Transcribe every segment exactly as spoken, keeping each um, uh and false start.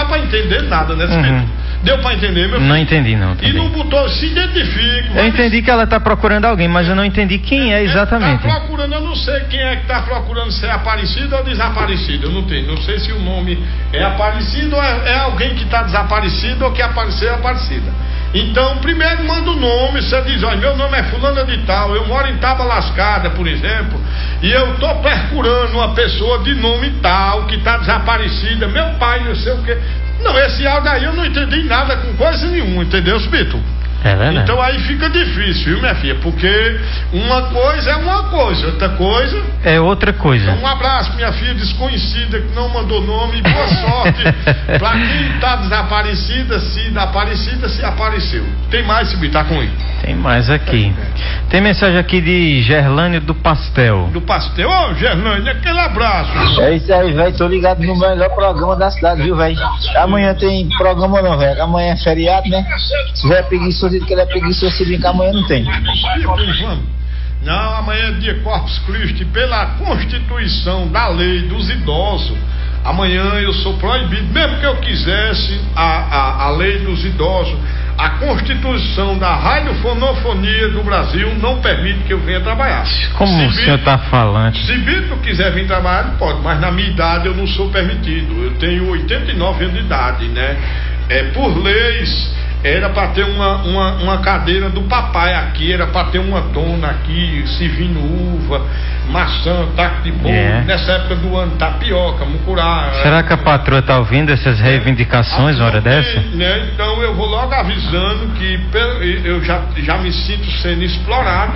dá pra entender nada, né, uhum. Deu pra entender, meu filho? Não entendi, não. Também. E não botou, se identifica. Eu entendi que ela tá procurando alguém, mas eu não entendi quem é exatamente. Tá procurando, eu não sei quem é que tá procurando, se é Aparecida ou Desaparecida. Eu não tenho, não sei se o nome é Aparecido ou é, é alguém que tá desaparecido ou que apareceu é Aparecida. Então, primeiro manda o nome, você diz, olha, meu nome é fulana de tal, eu moro em Tábua Lascada, por exemplo, e eu tô procurando uma pessoa de nome tal, que tá desaparecida, meu pai, não sei o quê. Não, esse áudio aí eu não entendi nada com coisa nenhuma, entendeu, Spito? É verdade. Então aí fica difícil, viu, minha filha? Porque uma coisa é uma coisa, outra coisa é outra coisa. Então, um abraço, minha filha desconhecida que não mandou nome, e boa sorte pra quem tá desaparecida, se aparecida, se apareceu. Tem mais, se tá com ele? Tem mais aqui. Tem mensagem aqui de Gerlânio do Pastel. Do Pastel? Ô, oh, Gerlânio, aquele abraço. É isso aí, velho. Tô ligado no melhor programa da cidade, viu, velho? Amanhã tem programa não, velho. Amanhã é feriado, né? Se tiver preguiçoso, que ele é preguiçoso, se brincar, amanhã não tem. Não, amanhã é dia Corpus Christi, pela Constituição da Lei dos Idosos. Amanhã eu sou proibido, mesmo que eu quisesse, a, a, a Lei dos Idosos, a Constituição da Radiofonofonia do Brasil não permite que eu venha trabalhar. Como se o senhor está falando? Se Vitor quiser vir trabalhar, ele pode, mas na minha idade eu não sou permitido. Eu tenho oitenta e nove anos de idade, né? É, por leis, era para ter uma, uma, uma cadeira do papai aqui, era para ter uma dona aqui, servindo uva, maçã, taco de bolo, yeah. Nessa época do ano, tapioca, mucurá. Será que a patroa está ouvindo essas reivindicações na hora dessa? Né? Então eu vou logo avisando que eu já, já me sinto sendo explorado,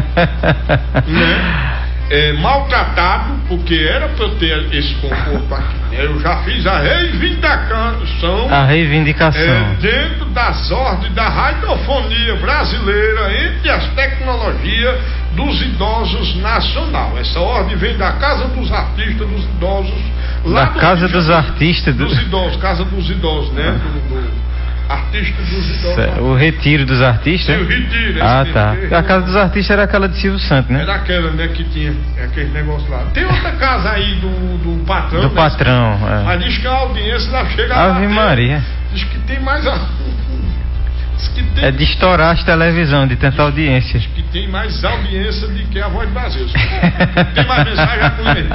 né? É, maltratado, porque era para eu ter esse conforto aqui, né? Eu já fiz a reivindicação, a reivindicação é, dentro das ordens da radiofonia brasileira, entre as tecnologias dos idosos nacional. Essa ordem vem da Casa dos Artistas dos Idosos, lá da do Casa dos Artistas dos do... Idosos, Casa dos Idosos, né? Ah. Do, do... Artista dos Idosos. O Retiro dos Artistas? Sim, o Retiro. Ah, tá. A Casa dos Artistas era aquela de Silvio Santos, né? Era aquela, né, que tinha aquele negócio lá. Tem outra casa aí do, do patrão. Do né, patrão, que, é. Mas diz que a audiência lá chega a Ave Maria. Diz que tem mais a... diz que tem... É de estourar as televisões, de tanta audiência. Diz que tem mais audiência do que a Voz do Brasil. Tem mais mensagem com ele.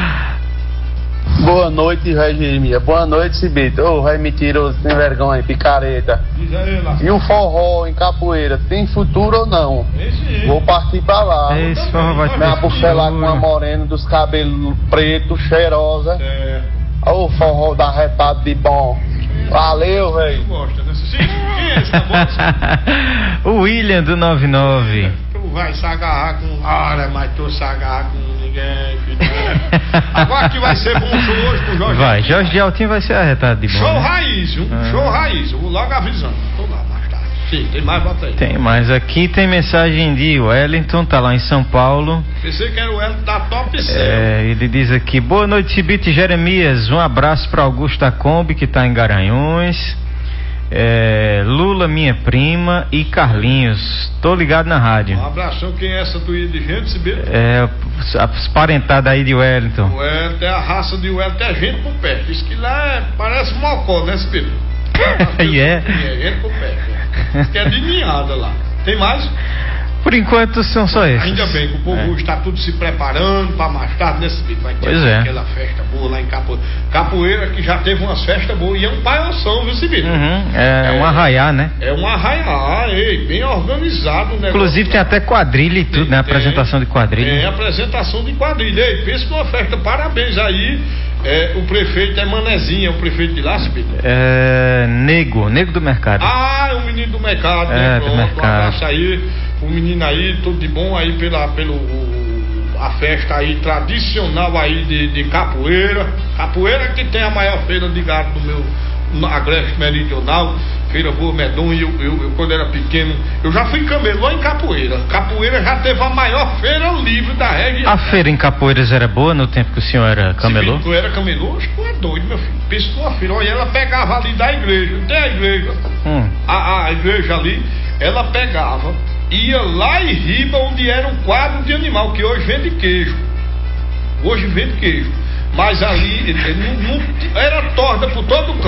Boa noite, Rei Jeremias. Boa noite, Cibito. Ô, oh, Rei mentiroso, sem vergonha, picareta. Diz aí, lá. E o forró em Capoeira, tem futuro ou não? Esse Vou partir pra lá. Esse forró vai ter me abufelar com uma morena dos cabelos pretos, cheirosa. É. Ô, oh, forró da retada de bom. Valeu, velho. Gosta dessa? Sim, quem é esse da voz? O William do noventa e nove. Tu vai se agarrar com... Ora, mas tu se agarrar com ninguém, filho. Agora que vai ser bom show hoje com o Jorge. Vai, Jorge de Altinho vai ser arretado de bom. Show né? raiz, viu? Ah. Show raiz. Eu vou logo avisando. Tô lá mais tarde. Sim, tem mais, bota aí. Tem mais aqui, tem mensagem de Wellington, tá lá em São Paulo. Pensei que era o Wellington da Top Cell. É, ele diz aqui, boa noite, Cibito e Jeremias. Um abraço para Augusto Acombe, que tá em Garanhuns. É, Lula, minha prima, e Carlinhos. Tô ligado na rádio. Um abração, quem é essa tuia de gente, Cibito? É, as parentadas aí de Wellington. O Wellington é a raça de Wellington, é gente por perto. Diz que lá é, parece mocó, né, Cibito? E é? É gente por perto. Diz que é de ninhada lá. Tem mais? Por enquanto são só esses. Ainda bem que o povo é. está tudo se preparando para mais tarde, né, Cibito? Vai ter pois é. aquela festa boa lá em Capoeira. Capoeira que já teve umas festas boas e é um paiação, viu, Cibito? Uhum. É, é um arraiá, né? É um arraiá, ei, bem organizado o negócio. Inclusive lá. Tem até quadrilha e tudo, tem, né? Apresentação de quadrilha. É, apresentação de quadrilha. Ei, pensa numa festa, parabéns aí. É, o prefeito é Manezinho, é o prefeito de lá, Cibito? É. Nego, Nego do Mercado. Ah, é o menino do mercado, é, né? Pronto, do mercado. Um abraço aí, o menino aí, tudo de bom aí pela, pelo, o, a festa aí tradicional aí de, de Capoeira. Capoeira que tem a maior feira de gado do meu agreste meridional, Feira Boa Medonha. Eu, eu, eu quando era pequeno, eu já fui camelô em Capoeira. Capoeira já teve a maior feira livre da região. A feira em Capoeiras era boa no tempo que o senhor era camelô? Se tu era camelô, acho que tu é doido, meu filho. Pensa numa feira, olha, ela pegava ali da igreja, não tem a igreja, hum. a, a igreja ali, ela pegava, ia lá em Riba, onde era um quadro de animal, que hoje vende queijo. Hoje vende queijo. Mas ali, não, não, era torta por todo canto.